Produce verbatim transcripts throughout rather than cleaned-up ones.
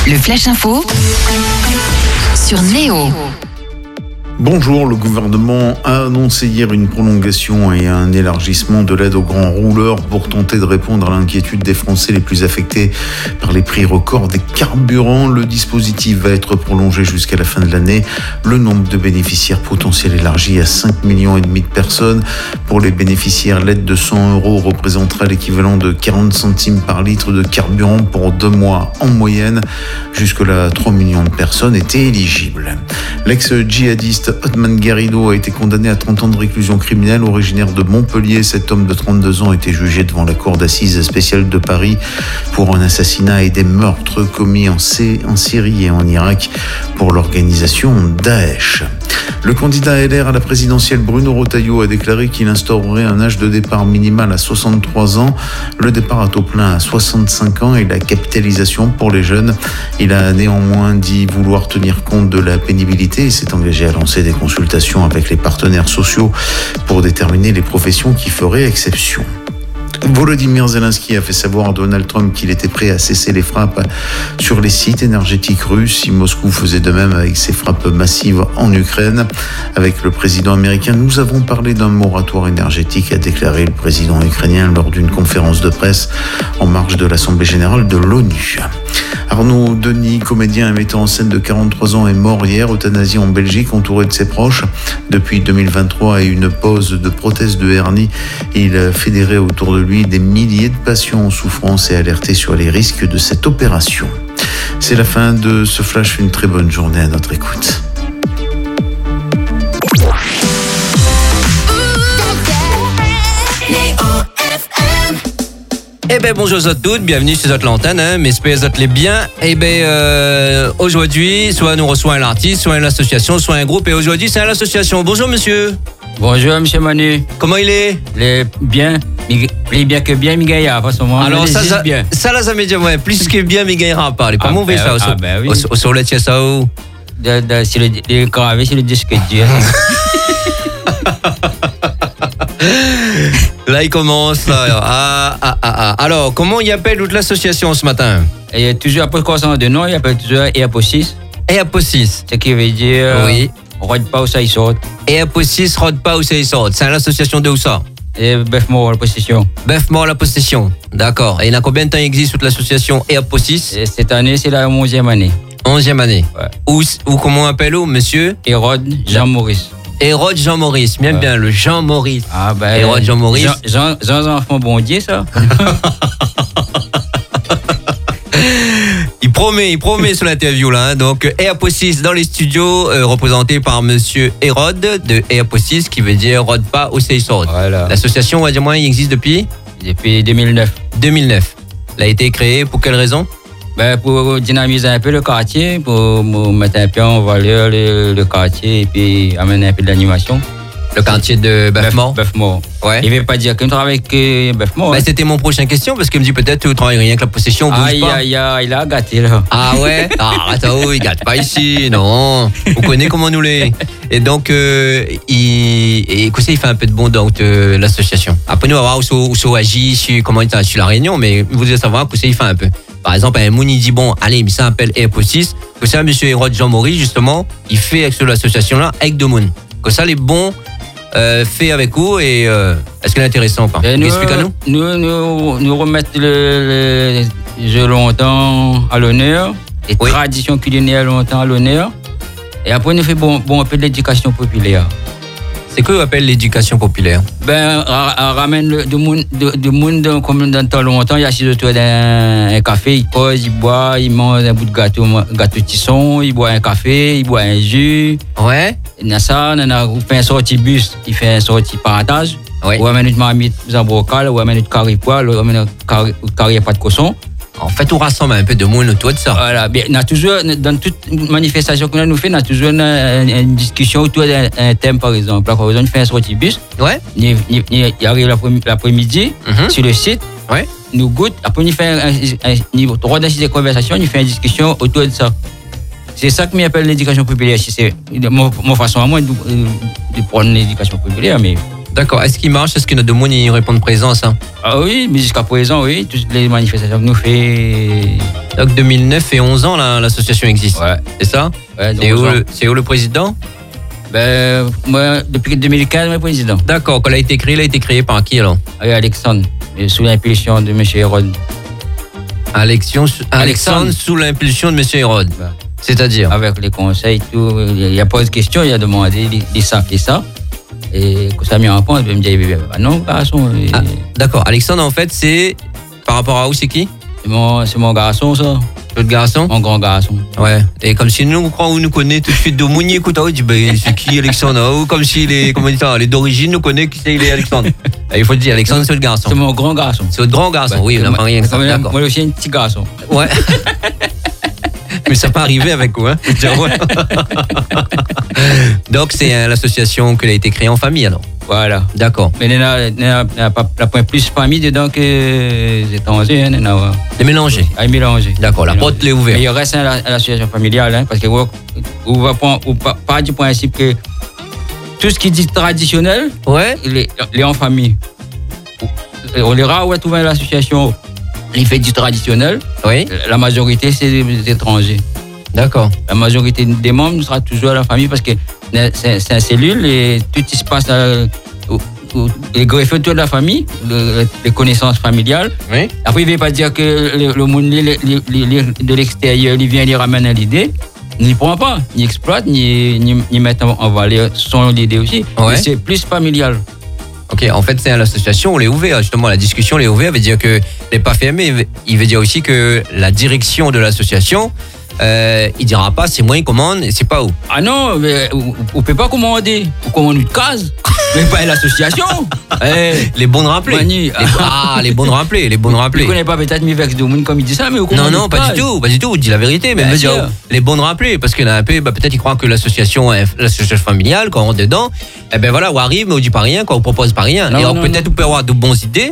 Le Flash Info sur Néo. Bonjour, le gouvernement a annoncé hier une prolongation et un élargissement de l'aide aux grands rouleurs pour tenter de répondre à l'inquiétude des Français les plus affectés par les prix records des carburants. Le dispositif va être prolongé jusqu'à la fin de l'année. Le nombre de bénéficiaires potentiels élargi à cinq millions et demi de personnes. Pour les bénéficiaires, l'aide de cent euros représentera l'équivalent de quarante centimes par litre de carburant pour deux mois en moyenne. Jusque-là, trois millions de personnes étaient éligibles. L'ex-djihadiste Othman Garrido a été condamné à trente ans de réclusion criminelle. Originaire de Montpellier, cet homme de trente-deux ans a été jugé devant la cour d'assises spéciale de Paris pour un assassinat et des meurtres commis en, C- en Syrie et en Irak pour l'organisation Daesh. Le candidat L R à la présidentielle Bruno Retailleau a déclaré qu'il instaurerait un âge de départ minimal à soixante-trois ans, le départ à taux plein à soixante-cinq ans et la capitalisation pour les jeunes. Il a néanmoins dit vouloir tenir compte de la pénibilité et s'est engagé à lancer des consultations avec les partenaires sociaux pour déterminer les professions qui feraient exception. Volodymyr Zelensky a fait savoir à Donald Trump qu'il était prêt à cesser les frappes sur les sites énergétiques russes si Moscou faisait de même avec ses frappes massives en Ukraine. Avec le président américain, nous avons parlé d'un moratoire énergétique, a déclaré le président ukrainien lors d'une conférence de presse en marge de l'Assemblée générale de l'ONU. Arnaud Denis, comédien et metteur en scène de quarante-trois ans, est mort hier, euthanasie en Belgique, entouré de ses proches. Depuis deux mille vingt-trois et une pause de prothèse de hernie, il fédérait autour de lui des milliers de patients en souffrance et alertait sur les risques de cette opération. C'est la fin de ce flash, une très bonne journée à notre écoute. Eh ben bonjour à toutes, bienvenue sur notre antenne, hein, mais espère que vous allez bien. Eh ben euh, aujourd'hui, soit nous reçoit un artiste, soit une association, soit un groupe, et aujourd'hui c'est l'association. Bonjour monsieur. Bonjour monsieur Manu. Comment il est? Il est bien, plus bien que bien, mais il pas seulement. Alors ça, ça, bien. ça là, ça m'est dit ouais, plus que bien, mais il gagnera pas. Il est pas Ah mauvais ben, ça. ah ben oui. Au sur le tiens ça où? De, de, sur le, le gravé sur le disque dur. Là, il commence. Là. Ah, ah, ah, ah. Alors, comment il appelle toute l'association ce matin? Il y a toujours après quoi de nom, il appelle toujours E A P O six. E A P O six. Ce qui veut dire. Oui. Rôde pas où ça y sort. E A P O six, rôde pas où ça y sort. C'est l'association de où ça? Et bœuf mort à la possession. Bœuf mort à la possession. D'accord. Et il y a combien de temps existe toute l'association E A P O six? Et cette année, c'est la onzième année. onzième année. Ouais. Ou, ou comment on appelle où, monsieur? Hérode Jean-Maurice. Hérode Jean-Maurice, bien ouais. Bien, le Jean-Maurice. Ah ben. Hérode Jean-Maurice. Jean, Jean, Jean enfant bon Dieu, ça. Il promet, il promet sur l'interview là. Hein. Donc E A P O six dans les studios, euh, représenté par monsieur Hérode de E A P O six, qui veut dire Rôde pas au Seysord. Voilà. L'association, on va dire moi, il existe depuis Depuis deux mille neuf. deux mille neuf. Elle a été créée pour quelle raison? Ben, pour dynamiser un peu le quartier, pour mettre un peu en valeur le, le quartier et puis amener un peu d'animation. Le quartier de Bœuf-Mort? Bœuf-Mort. Ouais. Il ne veut pas dire qu'on travaille avec euh, Bœuf-Mort. Ben, hein. C'était mon prochaine question, parce qu'il me dit peut-être que vous travaillez rien que la possession, on bouge ah, pas. Il a, il a gâté là. Ah ouais? Ah, attends, il gâte pas ici, non. Vous connaissez comment nous les. Et donc, euh, il, et, écoutez, il fait un peu de bon dans euh, l'association. Après, nous, on va voir où ça agit, sur, comment il est sur la Réunion, mais vous devez savoir que il fait un peu. Par exemple, un Mouni dit bon, allez, mais ça s'appelle E A P O six. Que ça, monsieur Hérode Jean-Maurice, justement, il fait avec l'association-là, avec de Moon. Que ça, les bons euh, fait avec vous et euh, est-ce que c'est intéressant ou pas? Explique-nous. Nous, nous, nous remettre le, le jeu longtemps à l'honneur, les oui. traditions culinaires longtemps à l'honneur. Et après, nous faisons bon, bon, un peu d'éducation populaire. C'est quoi qu'on appelle l'éducation populaire? Ben, on ramène du monde, de, de monde comme dans temps longtemps, il y a assis autour d'un café, il pose, il boit, il mange un bout de gâteau, gâteau tisson, il boit un café, il boit un jus. Ouais. Il y a ça, on a fait un sorti bus, il fait un sorti partage. Ouais. Ou amène une marmite en bocal, ou amène une carré poil, ou amène une carré pas de cochon. En fait, on rassemble un peu de monde autour de ça. Voilà, bien, on a toujours, dans toute manifestation qu'on nous fait, on a toujours une, une, une discussion autour d'un thème, par exemple. Par exemple, on fait un sorti bus. Ouais. Il, il, il arrive l'après-midi, mm-hmm. sur le site. Ouais. Nous goûte. Après, on fait un, un, un niveau trois d'assises de conversation, on fait une discussion autour de ça. C'est ça que m'appelle l'éducation populaire. C'est mon, mon façon à moi de, de prendre l'éducation populaire, mais D'accord. Est-ce qu'il marche? Est-ce que notre demande y répond présent à ça? Ah oui, mais jusqu'à présent, oui, toutes les manifestations que nous faisons. Donc deux mille neuf et onze ans, là, l'association existe. Ouais. C'est ça? Ouais, C'est où, le, c'est où le président? Ben, moi, depuis deux mille quinze, je suis président. D'accord. Quand il a été créé, il a été créé par qui alors? Oui, Alexandre, sous l'impulsion de M. Hérode. Alexandre, Alexandre, Alexandre. sous l'impulsion de M. Hérode. Ben, C'est-à-dire? avec les conseils, tout, il n'y a pas de question, il a demandé des ça et ça. Et quand ça a mis en point, il me dit, ah non, garçon. Et, Ah, d'accord. Alexandre, en fait, c'est par rapport à où? C'est qui? c'est, mon, c'est mon garçon, ça. L'autre garçon? Mon grand garçon. Ouais. Et comme si nous, on croit, on nous connaît tout de suite de Mounier, écoute, on dit, ben, c'est qui Alexandre? Ou comme s'il est, comment dire, les d'origine, nous connaît qui c'est, il est Alexandre. Il faut le dire, Alexandre, c'est le garçon. C'est mon grand garçon. C'est votre grand garçon, Ben, oui, on n'a pas rien que ça. moi, D'accord. moi aussi, un petit garçon. Ouais. Mais ça peut arriver avec vous, hein. Faut dire, ouais. Donc, c'est euh, l'association qui a été créée en famille, alors. Voilà. D'accord. Mais il n'y a, il y a, il y a pas la point plus famille dedans que les étrangers. Hein, il y en a, Les mélanger. à mélanger. D'accord, la porte l'est Mais ouverte. il reste à la- à l'association familiale, hein, parce que vous, vous va pas, vous pas, pas du principe que tout ce qui dit traditionnel, Ouais. il est, il est en famille. On les rares où on trouve l'association, il fait du traditionnel, Oui. la majorité c'est des étrangers. D'accord. La majorité des membres sera toujours à la famille parce que c'est, c'est une cellule et tout ce qui se passe là, où- où les greffes autour de la famille, le- les connaissances familiales. Oui. Après, il ne veut pas dire que le, le monde les- les- les- les- de l'extérieur, il vient, il ramène à l'idée. Il n'y prend pas, ni exploite, ni, ni, ni met en, en valeur son idée aussi. Ouais. Mais c'est plus familial. Ok, en fait, c'est à l'association, on l'est ouvert. Justement, la discussion, on l'est ouvert, veut dire que n'est pas fermé. Il veut dire aussi que la direction de l'association, euh, il dira pas c'est moi qui commande et c'est pas où. Ah non, mais on ne peut pas commander. On commande une case, mais pas l'association. Eh, Les bons de rappeler. Mani. Les- ah, les bons de rappeler, les bons de Je ne rappeler. connais pas peut-être mes vex de monde comme il dit ça, mais on Non, commande non, une pas case. du tout, pas du tout, dis la vérité, mais Bien veut dire, sûr. les bons de rappeler, parce qu'il y en a un peu, bah, peut-être ils croient que l'association, est- l'association familiale, quand on rentre dedans, eh ben voilà, on arrive, mais on dit pas rien, quand on propose pas rien. Non, et alors non, peut-être non. on peut avoir de bonnes idées,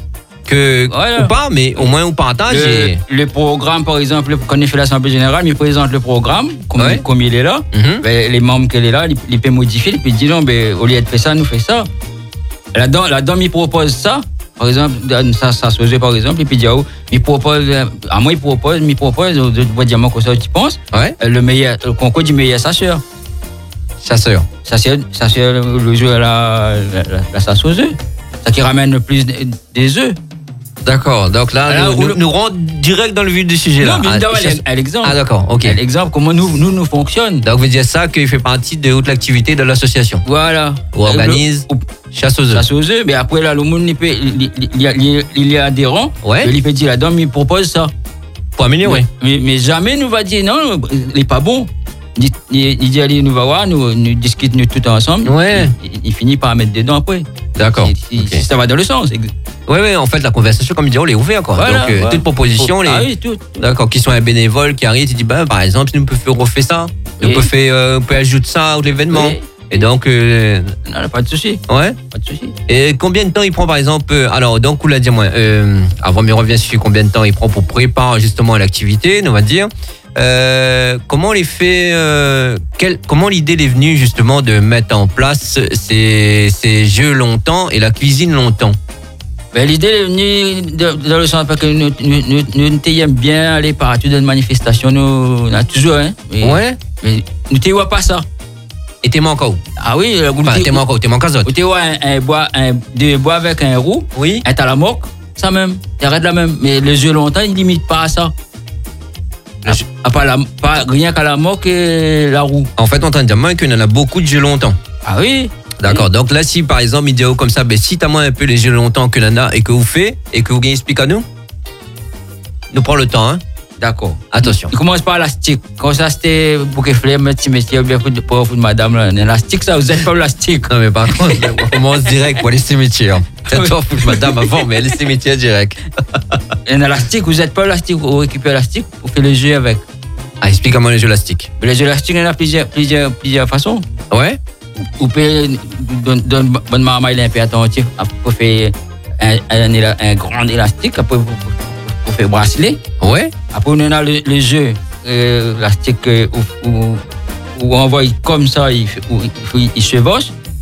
que, Voilà. ou pas, mais au moins on partage. Le, et... le programme, par exemple, quand on fait l'Assemblée Générale, il présente le programme, comme, Ouais. comme il est là. Mhm. Ben, les membres qu'elle est là, ils, ils peuvent modifier, ils peuvent dire non, ben, au lieu de faire ça, nous fait ça. La dame, la dame, il propose ça. Par exemple, dans ça, ça se faisait, par exemple, il peut dire, oh, il propose, euh, à moi, il propose, il propose, je dois dire, moi, comme ça, tu penses, Ouais, euh, le meilleur, le concours du meilleur chasseur. chasseur. Chasseur, chasseur, le jeu à la, la, la, la chasse aux œufs. Ça qui ramène le plus des, des œufs. D'accord, donc là, Alors, nous, où nous, le- nous rentrons direct dans le vif du sujet, là. Non, mais Ah, d'abord, chasse- à l'exemple. Ah, d'accord, ok. À l'exemple, comment nous, nous, nous fonctionnons. Donc, vous dire ça qu'il fait partie de toute l'activité de l'association. Voilà. Ou organise Le- chasse aux œufs. chasse aux œufs, mais après, là, le monde, il, peut, il, il, il, il, il est adhérent. Ouais. Il peut dire, la dame, il propose ça. Pour améliorer. Mais, mais, mais jamais nous va dire, non, il n'est pas bon. Il, il, il dit, allez, nous va voir, nous, nous discutons nous tout ensemble. Ouais. Il, il finit par mettre dedans après. D'accord. Si- si- ok. si ça va dans le sens. Oui, oui, en fait, la conversation, comme il dit, on est ouvert, quoi. Voilà, Donc, euh, voilà. toute proposition, les... Ah oui, tout. D'accord, qui sont un bénévole qui arrive, tu dis, bah, par exemple, nous peut faire refaire ça, nous Oui. peut faire, euh, on peut ajouter ça à l'événement. Oui. Et donc, euh, Non, pas de souci. ouais. Pas de souci. Et combien de temps il prend, par exemple, euh, alors, donc, on l'a dit, moi, euh, avant, mais revient sur combien de temps il prend pour préparer justement l'activité, on va dire. Euh, comment on les fait, euh, quel, comment l'idée est venue justement de mettre en place ces, ces jeux longtemps et la cuisine longtemps? Ben, l'idée est venue de- dans le sens parce que nous, nous, nous, nous t'aimons bien aller partout dans une manifestation, nous, on a toujours, hein. Mais, Ouais. mais nous t'aimons pas ça. Et t'es encore où? Ah oui, le Enfin, t'es encore où? T'es encore Ou tu vois un, un bois, un, deux bois avec un roux, Oui. un talamoc, ça même, t'arrêtes là même. Mais le jeu longtemps, il limite pas à ça. Le jeu- À, à pas la, pas, rien qu'à la moque et la roue. En fait, on entend dire moins qu'il y en a beaucoup de jeux longtemps. Ah oui. D'accord. Donc là, si par exemple, il dit oh, comme ça, ben, si t'as moins un peu les jeux longtemps que Nana et que vous faites et que vous expliquez à nous, nous prenons le temps, hein. D'accord. Attention. Il commence par l'élastique. Quand ça c'était pour que flemme, petit métier, bien pour, pour, pour madame, là. L'élastique, ça, vous êtes pas l'élastique. Non, mais par contre, on commence direct pour laisser métier. Hein. C'est toi, pour madame avant, mais laisser métier direct. Un élastique, vous êtes pas élastique, vous récupérez l'élastique, vous faites le jeu avec. Ah, explique-moi les jeux élastiques. Mais les jeux élastiques, il y en a plusieurs, plusieurs, plusieurs façons. Ouais. Vous pouvez donner une bonne maman, il est un peu attentif. Après, vous faites un, un, éla- un grand élastique, après, vous, vous, vous faites bracelet. Ouais. Après, on a le, le jeu euh, élastique euh, où, où, où on voit comme ça, il, fait- où, il, il chevauche.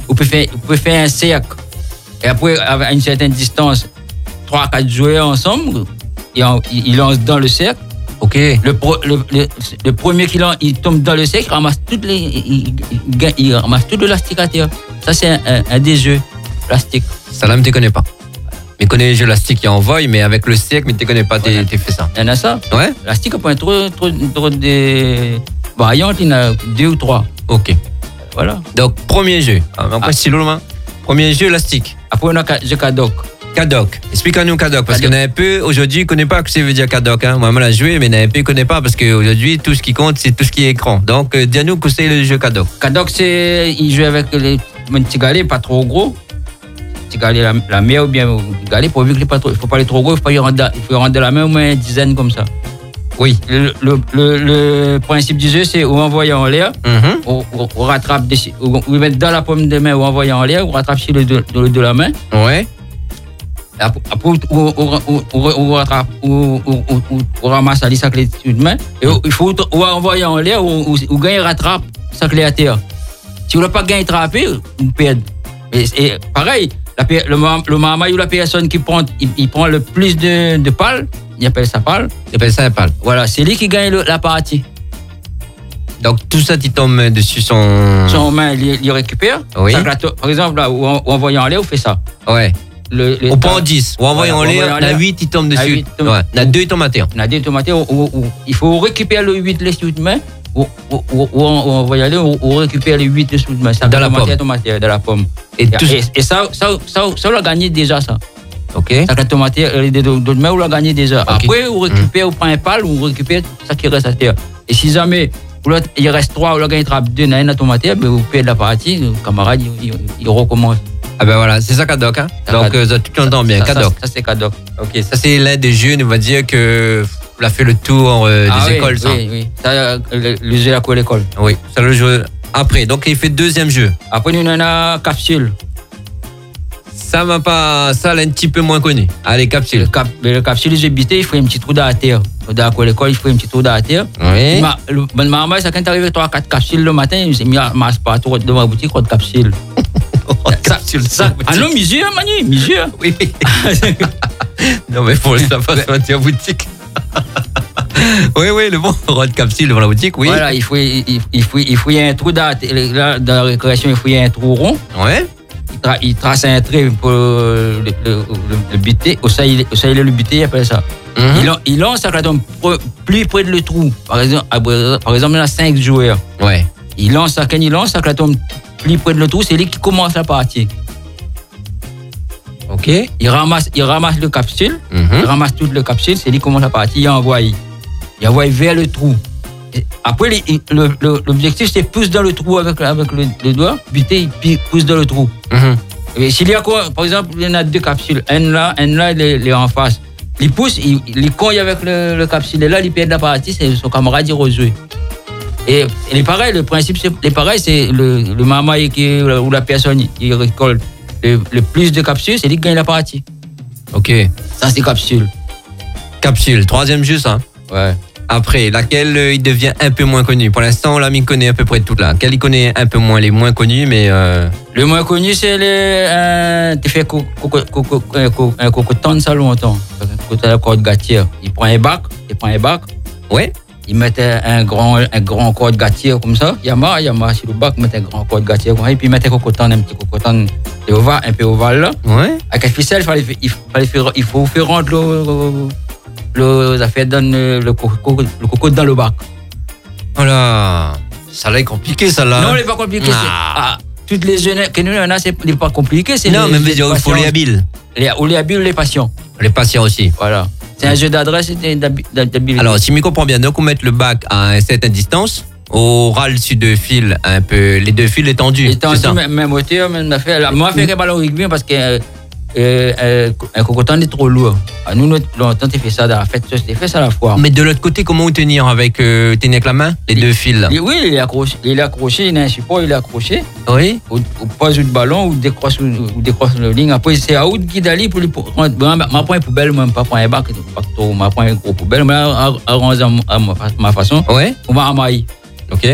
on peut faire, on peut faire un cercle. Et après, à une certaine distance, trois, quatre joueurs ensemble, et on, ils lancent dans le cercle. Ok. Le, pro, le, le, le premier qui lance, il tombe dans le cercle, il ramasse toutes les, il, il, il ramasse tout l'élastique à terre. Ça, c'est un, un, un des jeux plastique. Ça là, je ne te connais pas. Je connais les jeux élastiques qui envoient, mais avec le cercle, mais tu ne connais pas, tu Voilà. fait ça. Il y en a ça. Ouais. L'élastique, il y a trop, trop, trop de variantes, il y en a deux ou trois. Ok. Voilà. Donc, premier jeu. Ah, après, Ah. stylo, là. Premier jeu élastique. Après, on a le jeu Kadok. Kadok. Explique-nous Kadok, parce qu'il y en a un peu, aujourd'hui, je ne connais pas ce que ça veut dire Kadok. Hein. Moi, je l'ai joué, mais il y en a un peu, je ne connais pas, parce qu'aujourd'hui, tout ce qui compte, c'est tout ce qui est écran. Donc, euh, dis-nous que c'est le jeu Kadok. Kadok, c'est. Il joue avec les petits galets, pas trop gros. Petit galet, la, la mer ou bien le galet, pourvu qu'il ne faut pas aller trop gros, il faut pas y rendre, il faut rendre la main au moins une dizaine comme ça. Oui. Le, le, le, le principe du jeu, c'est ou envoyer en l'air, Mm-hmm. ou, ou, ou rattrape, des, ou, ou mettre dans la paume de main ou envoyer en l'air, ou rattrape sur le de, de, de la main. Ouais. Après, ou, ou, ou, ou, ou, ou rattrape, ou, ou, ou, ou, ou ramasse la sa clé de main. Et ou, il faut ou envoyer en l'air, ou, ou, ou gagner rattrape sa clé à terre. Si vous ne pas gagné attraper, vous perdez. Et, et pareil, la, le, le mama ou la personne qui prend, il, il prend le plus de, de pales, il appelle ça pale. Il appelle ça un pal. Voilà, c'est lui qui gagne le, la partie. Donc, tout ça, tu tombes dessus son. Son main, il, il récupère. Oui. Ça, là, par exemple, là, où, où envoyer en l'air, on fait ça. Ouais. Le, le, On prend dix. Ou envoie en Voilà, l'air, envoyer en la l'air. huit, il tombe La dessus. huit tombe- Ouais. La deux, il tombe à terre. On a des tomates, où, où, où, il faut récupérer le huit de sous de main, ou, ou, ou, ou on va y aller, ou, ou récupérer le huit de sous de main. Ça Dans la tomate, pomme. tomate, dans la pomme. Et Et, tout. et, et ça, ça, ça, ça, on a gagné déjà, ça. Ok. Ça, la tomate, les deux de main, on l'a gagné déjà. Après, on récupère, on prend un pal, on récupère ça qui reste à terre. Et si jamais, il reste trois, on l'a gagné deux, dans une tomate, ben, vous perdez la partie, le camarade, il, il, il recommence. Ah ben voilà, c'est ça Kadok. Hein. Ça, Donc, Kadok. euh, ça, tu l'entends bien, Ça, ça, Kadok. Ça, c'est Kadok. Ok, ça c'est l'un des jeux, on va dire que on a fait le tour euh, des Ah oui, écoles, ça. Oui, oui. Ça, euh, le, le jeu à quoi l'école. Oui, ça le jeu. Après, donc il fait deuxième jeu. Après, nous, on a capsule. Ça va pas, ça là un petit peu moins connu. Allez, Le, capsule. cap, le capsule, j'ai bité, il faut un petit trou dans la terre. Dans quoi l'école, il faut un petit trou dans la terre. Oui. Ma, le, ben, maman, ça, quand tu arrives trois quatre capsules le matin, il s'est mis à masse partout devant la boutique, de capsule. Capsule, Ça, ah non, mesure, Manu, mesure. Oui. Non mais pour ça passe à boutique. Oui, oui, le bon roi de capsule devant la boutique, oui. Voilà, il faut, il, il, faut, il faut y a un trou dans la, terre. Là, dans la récréation, il faut y a un trou rond. Ouais. Il, tra, il trace un trait pour le, le, le, le buter. Au ça, il, au ça, il est le buter, il appelle ça. Mhm. Il, lan- il lance ça quand on pro- plus près de le trou. Par exemple, à- par exemple, il y a cinq joueurs. Ouais. Il lance ça, quand il lance ça, quand on plus près de le trou, c'est lui qui commence la partie. Ok. Il ramasse, il ramasse le capsule, Mhm. il ramasse toute le capsule, c'est lui qui commence la partie, il envoie. Il envoie vers le trou. Et après, il- le- le- l'objectif, c'est pousse dans le trou avec, avec le, le doigt, buter, puis pousse dans le trou. Mhm. Et s'il y a quoi, par exemple, il y en a deux capsules, un là, un là, il est, il est en face. Il pousse, il, il cogne avec le, le capsule, et là, il perd la partie, c'est son camarade, il rejoue. Et il est pareil, le principe, c'est il est pareil, c'est le, le maman qui, ou la personne qui récolte le, le plus de capsules, c'est lui qui gagne la partie. Ok. Ça, c'est capsule. Capsule, troisième jeu, ça. Ouais. Après, laquelle euh, il devient un peu moins connu. Pour l'instant, là, il connaît à peu près toutes là. Quelle il connaît un peu moins, les moins connus, mais euh, Le moins connu, c'est le. Euh, tu fais co- coco- coco- un co- un cocoton, ça longtemps. Quand tu as la corde gâtière, il prend un bac, il prend un bac, ouais. il met un grand, un grand corde gâtière comme ça. Il y a marre, il y a marre sur le bac, il met un grand corde gâtière comme ça, et puis il met un cocoton, un petit cocoton de ovale, un peu ovale là. Ouais. Avec un ficelle, il, fallait, il, fallait faire, il faut faire rentrer le, le, ça fait dans le, le, coco, le coco dans le bac. Voilà. Ça là est compliqué, ça là. Non, il n'est pas compliqué. c'est- Ah. Ah, toutes les jeunes que nous on a, c'est n'est pas compliqué. C'est Non, les- mais les il faut patients. les habiles. Les, ou les habiles, les patients. Les patients aussi. Voilà. C'est un jeu d'adresse et d'habi- d'habilité. Alors, si je me comprends bien, donc on met le bac à une certaine distance, on râle sur deux fils un peu, les deux fils étendus. Et tant c'est ça. même, même hauteur, même affaire. Là, moi, je fais un ballon rugby parce que euh, euh, euh, un cocoton est trop lourd. À nous, notre- longtemps, tu fais ça dans la fête, tu fais ça à la fois. Mais de l'autre côté, comment tenir avec, euh, tenir avec la main, les deux fils là? Et oui, il est accroché, il est accroché, il a un support, il est accroché. Oui. Ou, ou pas du ballon, ou décroche, ou décroche le ligne. Après, c'est à où qui d'aller pour lui prendre. Bon, ma prend une poubelle, moi, pas prendre un bac, pas trop, ma prend une grosse poubelle, mais arrange à ma, à ma façon, Ouais. on va amailler. Ok.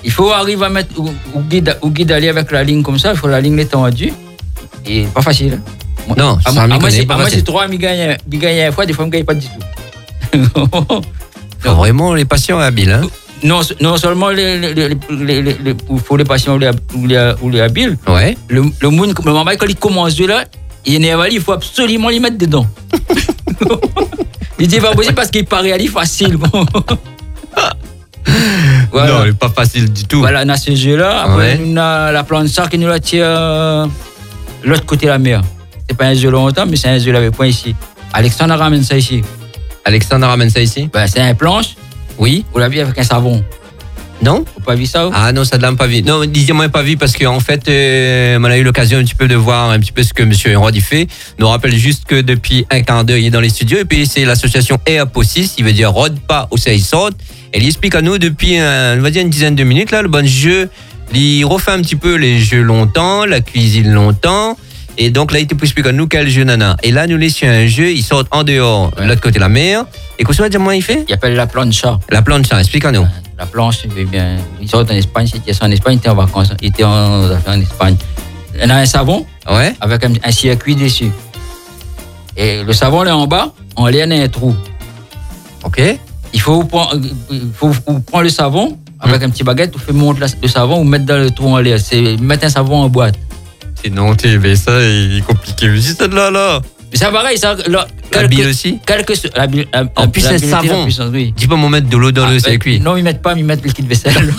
Il faut arriver à mettre au guide, au guide aller avec la ligne comme ça, il faut la ligne étendue. Et pas facile. Moi, Non, à ça moi, m'y à moi, connaît, c'est- pas à moi, facile. c'est trois, mais gagne gagne une fois, des fois, je ne gagne pas du tout. Faut vraiment les patients habiles, hein. non, non seulement les, les, les, les, les, les- il faut les patients ou les, ou les, ou les habiles, Ouais. le, le monde, le moment quand il commence de là, il est énervé, il faut absolument les mettre dedans. Il dit pas possible parce qu'il paraît aller facile. Voilà. Non, il est pas facile du tout. Voilà, on a ce jeu-là. Après, Ouais. on a la plancha qui nous la tire euh, l'autre côté de la mer. C'est pas un jeu longtemps, mais c'est un jeu avec point ici. Alexandre ramène ça ici. Alexandre ramène ça ici. Ben, c'est un planche, Oui. vous l'avez avec un savon. Non? Vous pas vu ça? Ah non, ça ne l'a pas vu. Non, disons-moi pas vu parce qu'en fait, euh, on a eu l'occasion un petit peu de voir un petit peu ce que M. Hérode y fait. Nous rappelle juste que depuis un quart d'heure, il est dans les studios et puis c'est l'association E A P O six, il veut dire Rod pas au Saïsot. Et il explique à nous depuis, un, on va dire une dizaine de minutes, là, le bon jeu. Il refait un petit peu les jeux longtemps, la cuisine longtemps. Et donc là, il te explique à nous quel jeu nana. Et là, nous laissons un jeu, il sort en dehors, de l'autre côté de la mer. Et qu'est-ce que tu vas dire, il fait? Il appelle la plancha. La plancha, explique-nous. La planche, eh bien, ils sont en Espagne, c'était en Espagne, il était en vacances, il était en, en Espagne. On a un savon Ouais. avec un, un circuit dessus. Et le savon là en bas, on l'a un trou. Ok. Il faut prendre, il faut, faut prendre le savon avec un petit baguette, vous faites monter la- le savon, vous mettez dans le trou en l'air. C'est mettre un savon en boîte. Sinon, tu mais ça, il est compliqué aussi, celle-là, là. Mais c'est pareil, ça. Là, La bile aussi? Quelque, la, bile- la, En plus, la c'est habileté, savon. la puissance, oui. Dis pas m'en mettre de l'eau dans Ah, le ben, circuit. Non, ils mettent pas, mais ils mettent le liquide vaisselle.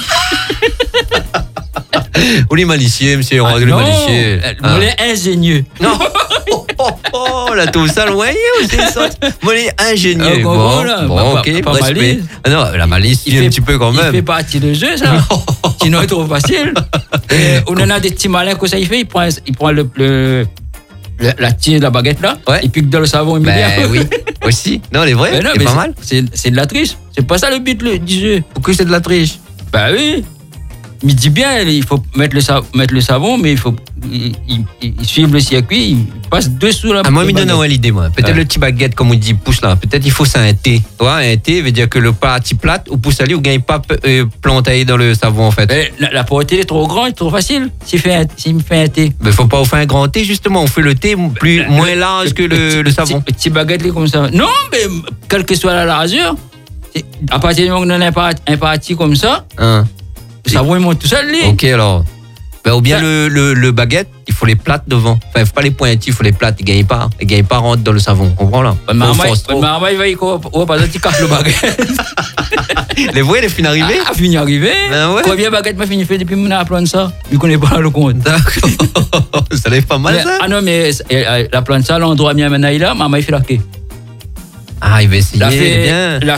Ou les malicieux, monsieur Ah, Hérode, les non, malicieux. euh, Ah. on est ingénieux. Non. Oh, oh, oh, là, tout ça, loin, aussi, ça. Moi, les ingénieux. Ah, bon, bon, voilà, bon, pas- ok, pas respect. malice. Ah non, la malice, il un petit peu quand Il fait même. partie du jeu, ça. Sinon, c'est trop facile. Et on en a des petits malins que ça, il fait. Il prend, il prend le, le, le- la tige de la baguette là, Ouais. et puis dans le savon Ben immédiat. oui, aussi. Non, les vrais, Mais non, c'est mais pas c'est- mal. C'est, c'est de la triche. C'est pas ça le but le- du jeu. Pourquoi c'est de la triche? Bah oui. Mais il dit bien, il faut mettre le, sa- mettre le savon, mais il faut il, il, il suivre le circuit, il passe dessous la Ah, moi, la il me donne baguette. ouais, l'idée, moi. Peut-être Ouais. le petit baguette, comme on dit, pousse là. Peut-être il faut ça un thé. Tu vois, un thé veut dire que le parti plate, ou pousse aller, ou gagne pas euh, planté dans le savon, en fait. Mais la, la portée est trop grande, c'est trop facile. S'il, fait un, s'il me fait un thé. Mais faut pas faire un grand thé, justement. On fait le thé plus, moins large que le, le savon. Petit, petit baguette là, comme ça. Non, mais quelle que soit la largeur, c'est- à partir du moment où on a un parti, un parti comme ça, Hein. le savon il monte tout seul. Lui. Ok, alors. Ben, ou bien Ça- le, le, le baguette, il faut les plates devant. Enfin, il faut pas les pointis, il faut les plates. Il gagne pas. Il gagne pas rentre dans le savon. Comprends là? Mais On maman, force trop. maman, il va y quoi? Oh, par exemple, il casse le baguette. Les vrais, les fins arrivés? Ah, fini arrivé. Ben ouais. Combien de baguettes m'a fini fait depuis mon apprendre ça? Il connaît pas le compte. D'accord. Ça lève pas mal, Mais- ça? ah non, mais euh, la plante ça, l'endroit bien maintenant, il a, maman, il fait la quai. Ah, il va essayer. Il a il est fait, bien. il a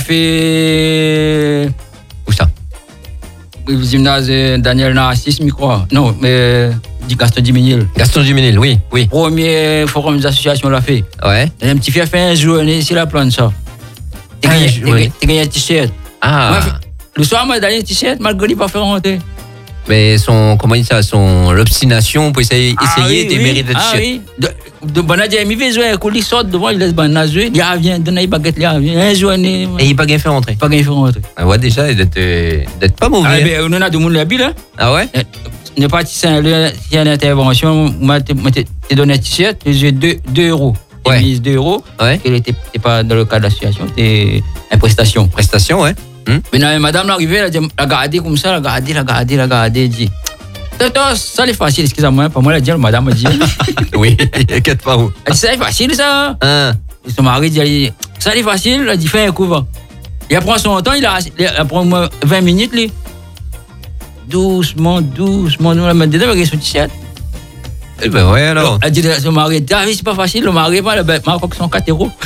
fait Où ça? le gymnase euh, Daniel Narcisse, je crois. Non, mais du Gaston Diménil. Gaston Duménil, oui, oui. Premier forum des associations l'a fait. Ouais. Et un petit fille a fait un journée ici la plante ça. T'as Un gagné, journée. t'as gagné- t'as gagné un t-shirt. Ah. Moi, le soir, moi, j'ai un t-shirt, malgré il pas faire rentrer. Mais son, comment il dit ça? Son, l'obstination pour essayer, Ah essayer oui, des oui. mérites de Ah t-shirt. oui. De, de Bonadie, il fait jouer, quand il sort devant, il laisse Bonadie, il revient, donne une baguette, il revient, un journée. Et il n'a pas bien fait rentrer. Pas gagné faire rentrer. Ah ouais, déjà, d'être, euh, d'être pas Ah, mauvais. ben, on en a du monde là-bas, là. Ah ouais? Ne pas si il y a une intervention, moi, tu t'es donné un t-shirt, j'ai deux euros. Ouais. J'ai mis deux euros. Ouais. Elle était t'es pas dans le cadre de l'association, c'était une prestation. Prestation, ouais. Hum? Maintenant, madame l'arrivée, elle a dit- elle a gardé comme ça, elle a gardé, elle a gardé, elle a gardé, elle dit. Ça, ça, c'est facile, excusez-moi, pas moi, elle a dit, madame a dit. Oui, inquiète pas où. Elle dit, ça, c'est facile, ça. Hein? Et son mari dit, elle dit, ça, c'est facile, elle a dit, fais un couvent. Il prend son temps, il a, il a prend moi vingt minutes, lui. Doucement, doucement, nous la mettre dedans avec son t-shirt. Eh ben ouais, alors. Elle dit à son mari, ah oui, c'est pas facile, le mari, pas, ben, ma crois que sont quatre euros.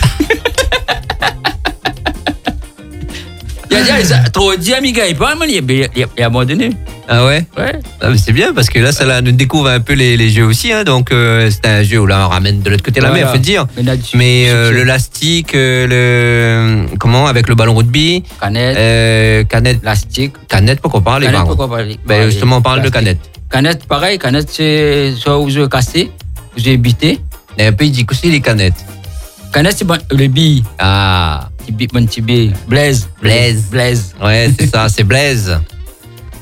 Il a dit, ah, ça, trop dit, il gagne pas, mais il a- il a il a abandonné. Ah ouais? Ouais. Ah, mais c'est bien parce que là, ça là, nous découvre un peu les, les jeux aussi. Hein, donc, euh, c'est un jeu où là, on ramène de l'autre côté de la Voilà. mer, faut dire. Mais, là-dessus, Mais c'est- euh, c'est- le lastique, euh, le comment avec le ballon rugby, Canette, euh, canette, plastique. canette, pourquoi parler Canette, par pourquoi contre. parler Ben justement, on parle de Plastique. canette. Canette, pareil, canette, c'est soit vous avez cassé, vous avez bité. Et un peu, il dit que c'est les canettes. Canette, c'est bon, le billes. Ah, Petit bi- Bon petit billet. Blaise. Blaise. Blaise. ouais, c'est ça, c'est Blaise.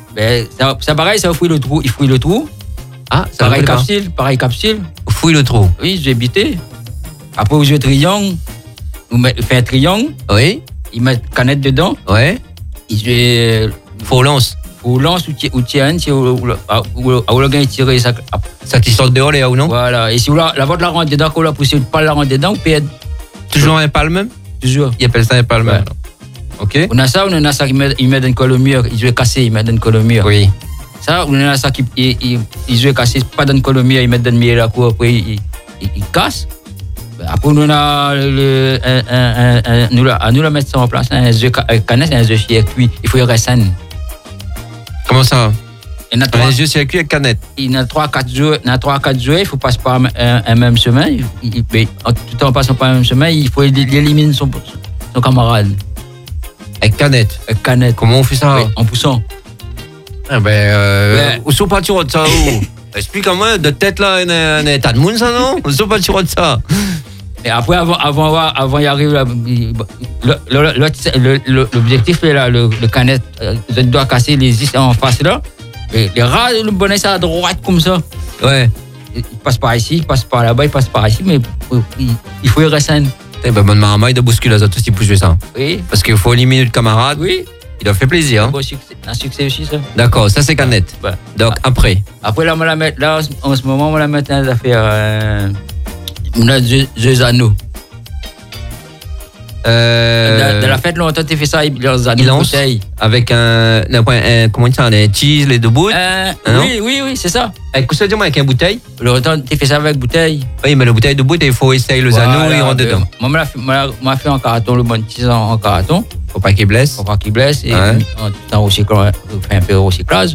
Ben, ça, ça pareil, ça fouille le trou. Il fouille le trou. Ah, ça Pareil ne pas. capsule, pareil capsule. Fouille le trou. Oui, j'ai bité. Après, vous jouez triangle. Vous mettez, fait un triangle. Oui, Ils mettent canette dedans. ouais. Ils jouent Faut lance. ou lance ou ti- ou tienne. Si vous le gagnez tirer ça. Ça qui sort dehors, Léa, ou non? Voilà. Et si vous la, la votre la rentre dedans, qu'on la pousse, vous pas la rentre dedans, vous perdez Toujours un palme même? toujours. Ils appellent ça un palme. Ouais. Ok. On a ça, on a ça qui met, ils mettent une colle au mur. Ils jouent cassé, ils mettent une colle au mur. Oui. Ça, on a ça qui, ils, ils, ils jouent cassé, pas dans une colle au mur, ils mettent dans le milieu de la cour, après ils, ils, ils cassent. Après, nous, on a le, un, un, un, un, nous, là, à nous, la mettre ça en place, un jeu canette, un jeu circuit. Il faut y avoir scène. Comment ça? Il y en a trois, Les yeux circuit avec canette. il y en a trois, quatre joueurs, il y en a trois, quatre joueurs, il faut passer par un, un, un même chemin. Il, il, mais en tout en passant par un même chemin, il faut éliminer son, son camarade. Avec canette. Avec canette. Comment on fait ça? Oui, en poussant. Ah ben, euh, Ouais. où sont pas tirés de ça? Où? Explique-moi, de tête là, un état de monde, ça, non? Où sont pas tirés de ça? Et après, avant, avant, avant y arriver, là, il- le- le- le- le- le- l'objectif est là, le, le canette, euh, je dois casser les is en face là. Et les rats, le bonnet, ça à droite comme ça. Ouais. Il passe par ici, il passe par là-bas, il passe par ici, mais euh, il, il faut y rester. Eh ben, bonne marmaille de bousculer les autres aussi pour jouer ça. Oui, Parce qu'il faut éliminer le camarade. oui. Il a fait plaisir. Hein? Un succès, un succès aussi, ça. D'accord, ça c'est canette. Ouais. Donc après. Après, là, on va la mettre, là, en ce moment, on va la mettre dans les affaires. Euh, on a deux, deux anneaux. Euh, Dans, dans la fête, longtemps, tu fais ça, il leurs anneaux il de lance bouteille. avec un, un, un- comment ça, les cheese, les deux bouts. Euh, Ah non? oui, oui, oui, c'est ça. Avec ça, dis-moi, avec une bouteille. Longtemps, tu fais ça avec bouteille. Oui, mais la bouteille de bout, il faut essayer le Voilà, anneau et il rentre ben, dedans. Moi, je fait, moi, moi, fait en carton, le bon petit en, en carton, Faut pas qu'il blesse. pour pas qu'il blesse. Et Ouais. en, en recyclage, on fait un peu de recyclage.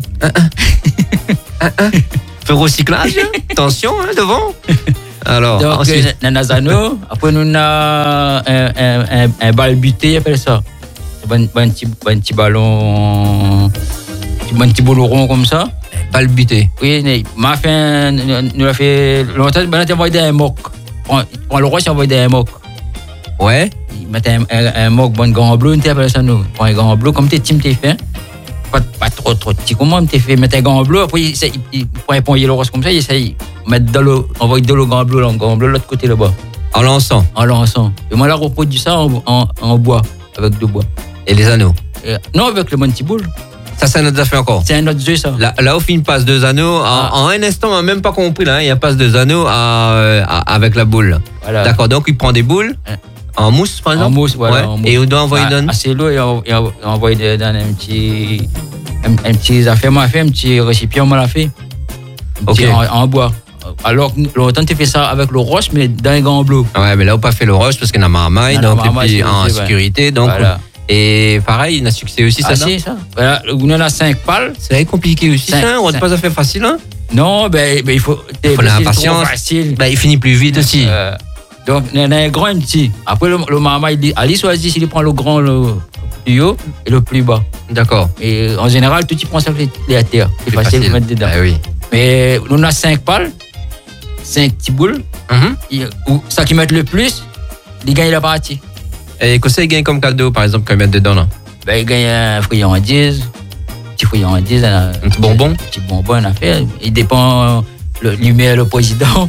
Feu recyclage, attention, hein, devant. Alors, Donc, ensuite, on a des anneaux. Après, nous on a un, un, un, un bal buté, appelle ça. Un, un, petit, un petit ballon, un petit ballon rond comme ça. balle butée. Oui, mais m'a fait, un- nous a fait longtemps, on a envoyé des mocs. Pour le roi, c'est envoyé des mocs. Ouais. Il mettait un, un, un moc, bon grand bleu, on appelle ça nous. Prends un grand bleu, comme tes teams t'es fait. Pas, pas trop, trop petit, comment t'es fait. Mettre un grand bleu, après, il, essaie- il, il prend un pont yellow rose comme ça, il essaye de mettre de l'eau, envoyer de l'eau grand bleu, là, grand bleu, de l'autre côté là-bas, En lançant. en lançant. Et moi, là, je reproduis ça en, en, en bois, avec du bois. Et les anneaux. Et, non, avec le Monty Bull. Ça, c'est notre affaire encore. C'est un autre jeu, ça. Là, là, au fin, passe deux anneaux. En, Ah. en un instant, on n'a même pas compris. Là, hein, il passe deux anneaux à, euh, à- avec la boule. Voilà. D'accord, donc il prend des boules. Hein. En mousse, par En exemple. mousse, voilà. Ouais. en mousse. Et on doit envoyer Ah, dans. assez l'eau et on, et on, on envoie de- dans un petit. Un, un petit affaire, moi, fait, un petit récipient, moi, l'a fait. Un Ok. petit en, en bois. Alors que longtemps, tu fais ça avec le roche, mais dans un grand bleu. Ouais, mais là, on n'a pas fait le rush parce qu'on a marmaille, Ah, la donc, et marmaille, puis c'est en aussi, ouais. sécurité. Donc, Voilà. Et pareil, il a succès aussi, ça, Ah, ça. c'est ça. Voilà, on en a cinq pales. C'est compliqué aussi, Cinq- ça. On n'a cinq. pas à faire facile, hein. Non, ben, ben il faut. Il faut ben, c'est l'impatience. trop facile. Bah, il finit plus vite aussi. Euh, donc, il y en a un grand et un petit. Après, le, le marmaille, il dit, allez, choisis s'il prend le grand, le plus haut et le plus bas. D'accord. Et en général, tout il prend ça les, les à terre. C'est facile de mettre dedans. Ah oui. Mais on a cinq pales, cinq petits boules. Mhm. Et, ou, ça qui met le plus, il gagne la partie. Et qu'est-ce qu'il gagne comme cadeau, par exemple, qu'on met dedans, là? Ben, il gagne un friandise, un petit friandise, un, Un petit bonbon? un petit bonbon, une affaire. Il dépend le lumière, le président.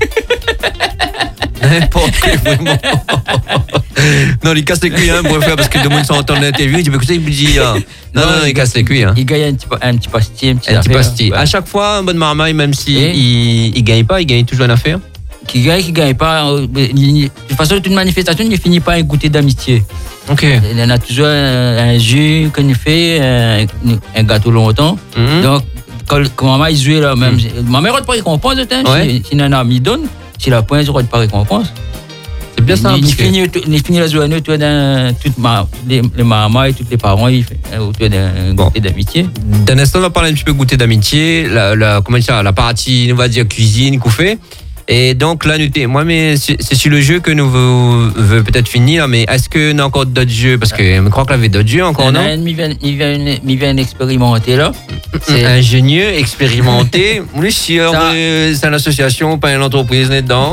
N'importe quoi, vraiment. Non, il casse les couilles, hein, pour faire, parce que tout le monde s'entend dans l'interview, il dit, mais écoutez, il me dit, ah. non, non, non, il casse les couilles, hein. Il gagne un petit, un petit pastis, un petit, Un petit affaire. pastille. Ouais. À chaque fois, un bon marmaille, même si Et il, il gagne pas, il gagne toujours une affaire. Qui gagne, qui gagne pas. euh, il- De toute façon, toute manifestation ne finit pas un goûter d'amitié. Ok. Il y en a toujours un, un jus qu'on fait, un, un gâteau longtemps. Mhm. Donc, quand, quand maman il joue là, même, ma mère ne pas récompense, hein, Ouais. si, si un ami donne, si la pointe, je ne pas récompense. C'est bien ça. Il, parce il que- finit, tout- il finit la journée autour d'un, toutes ma, les, les mamans et tous les parents, il fait euh, autour d'un Bon. goûter d'amitié. D'un instant, on va parler un petit peu goûter d'amitié, la, la, comment dire, la partie, on va dire, cuisine, qu'on fait. Et donc, là, nous, t'es- moi, mais c'est c'est sur le jeu que nous veut, veut peut-être finir, mais est-ce que nous avons encore d'autres jeux? Parce que je crois qu'il y avait d'autres jeux encore, Il y en non? a un, il vient, il vient, il vient expérimenter là. C'est- Ingénieux, expérimenté. Oui, si, Ça- euh, c'est une association, pas une entreprise là-dedans.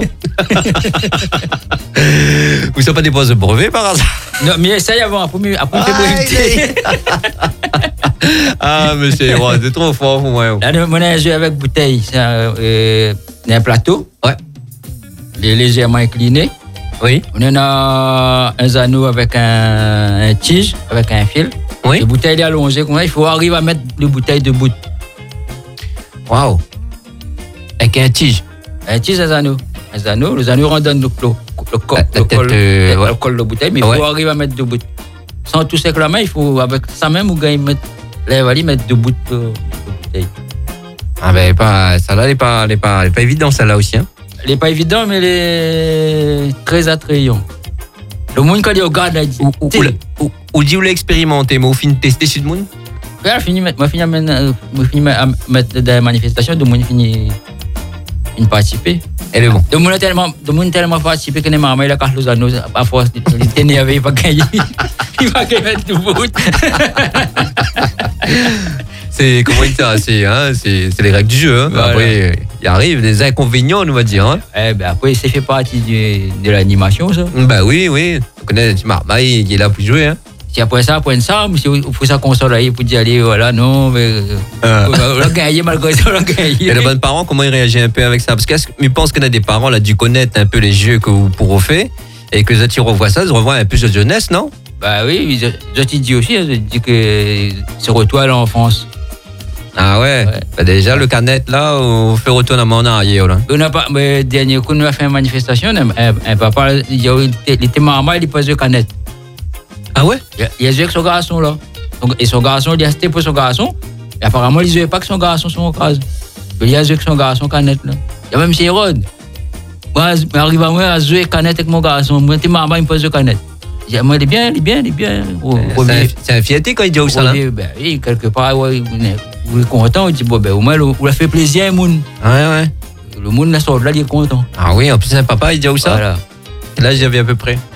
Vous savez pas déposer de brevet par hasard? Non, mais essaye avant, après, après, Ah, après, il est- Ah, mais c'est ouais, c'est trop fort pour moi. Là, on a un jeu avec bouteille. C'est un, euh, un plateau. Ouais. Il est légèrement incliné. Oui. On a un anneau avec un, un tige, avec un fil. Oui. La bouteille est allongée. Il faut arriver à mettre les bouteilles debout. Waouh. Avec un tige. Un tige, un anneau. Un anneau, les anneaux rentrent dans le, le, le, col, La- la le, tête, col, euh, le ouais. col de la bouteille, mais il Ouais. faut arriver à mettre debout. Sans toucher avec la main, il faut, avec sa main, ou gagner mettre, là, il va aller mettre debout la bouteille. Ah ben pas, ça là, elle est pas, elle est pas, elle est pas évidente celle-là aussi. Hein. Elle n'est pas évidente, mais elle est très attrayante. Le monde, quand il regarde, il dit, Ou, ou, ou, le- ou, ou dit vous l'avez expérimenté, mais au fin de tester sur le monde. je finis à fini à mettre des manifestations, de monde finit une participer. Elle est bon. De monde tellement, de monde tellement participé que les mamans, il a cassé les anneaux, à force, il est énervé, il va gagner. Il va gagner mettre debout. C'est comment il dit ça, c'est, hein, c'est, c'est les règles du jeu. Hein. Voilà. Après, il arrive des inconvénients, on va dire. Hein. Eh ben après, ça fait partie du- de l'animation, ça. Bah oui, oui. On connaît le Marmaille, il est là pour jouer. Hein. Si après ça, après ça, si il faut sa console là, il faut dire, allez, voilà, non, mais. euh, Ah. On a gagné, malgré ça, on a gagné. Et les bons parents, comment ils réagissent un peu avec ça? Parce que je pense qu'il y a des parents là dû connaître un peu les jeux que vous pourrez faire et que quand ils revoient ça, ils revoient un peu de jeunesse, non? Bah oui, je, je t'ai dit aussi, je dis que c'est retour à l'enfance. Ah ouais, Ouais. Bah déjà le canette là, on fait retourner en arrière là. On a pas, mais dernier coup, on a fait une manifestation, un, un, un papa, il y a- il était maman, il posait une canette. Ah ouais? Il a- il a joué avec son garçon là. Donc, et son garçon, il a resté pour son garçon. Et apparemment, il ne jouait pas que son garçon sur mon case. Il a joué avec son garçon canette là. Il y a même chez Hérode. Moi, j'arrive à moi à jouer canette avec mon garçon. Moi, t'es maman, il me pose une canette. Il dit, moi, il est bien, il est bien, il est bien. Au- C'est premier- un- C'est un fierté quand il dit où ça là? premier, ben oui, quelque part, ouais, il est- il est content. Il dit, bon, ben au moins, on a fait plaisir à moun. Ouais, ouais. Le monde, là, sort de là, il est content. Ah oui, en plus un papa, il dit où ça? Voilà. Là, j'y avais à peu près.